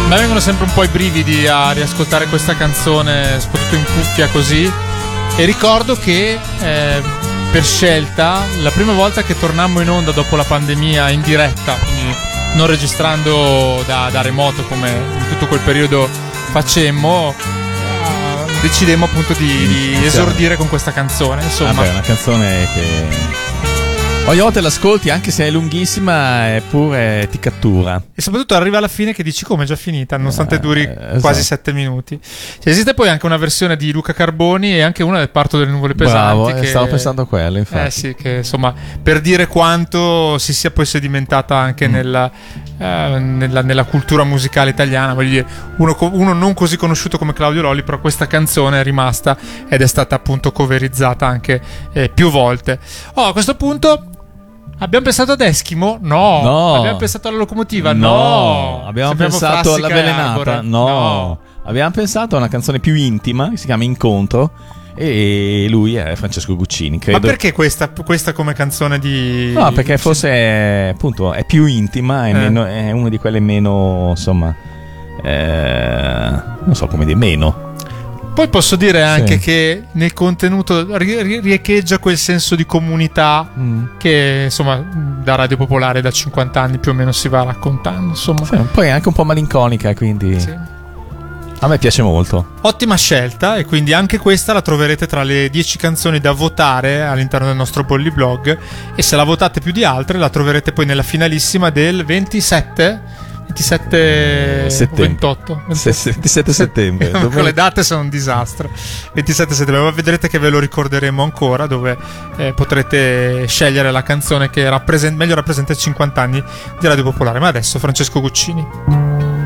A me vengono sempre un po' i brividi a riascoltare questa canzone, soprattutto in cuffia così. E ricordo che per scelta, la prima volta che tornammo in onda dopo la pandemia in diretta, quindi non registrando da remoto come in tutto quel periodo facemmo, decidemmo appunto di esordire con questa canzone. Insomma, vabbè, è una canzone che ogni volta l'ascolti, anche se è lunghissima, eppure ti cattura. E soprattutto arriva alla fine che dici come è già finita, nonostante duri quasi 7 minuti. Esiste poi anche una versione di Luca Carboni e anche una del Parto delle nuvole pesanti. Bravo, stavo pensando a quello, infatti. Sì, che insomma, per dire quanto si sia poi sedimentata anche nella cultura musicale italiana. Voglio dire, uno non così conosciuto come Claudio Lolli, però questa canzone è rimasta ed è stata appunto coverizzata anche più volte. A questo punto abbiamo pensato ad Eskimo? No. Abbiamo pensato alla locomotiva? No. Abbiamo pensato all'avvelenata? No. Abbiamo pensato a una canzone più intima che si chiama Incontro, e lui è Francesco Guccini, credo. Ma perché questa come canzone di... No, perché forse appunto è più intima, è una di quelle meno, insomma, non so come dire, meno. Poi posso dire anche che nel contenuto riecheggia quel senso di comunità che insomma da Radio Popolare da 50 anni più o meno si va raccontando, insomma. Sì, poi è anche un po' malinconica, quindi sì. A me piace molto. Ottima scelta, e quindi anche questa la troverete tra le 10 canzoni da votare all'interno del nostro Bolli Blog, e se la votate più di altre la troverete poi nella finalissima del 27 28 27 settembre. Con le date sono un disastro. 27 settembre, ma vedrete che ve lo ricorderemo ancora, dove potrete scegliere la canzone che meglio rappresenta i 50 anni di Radio Popolare. Ma adesso Francesco Guccini.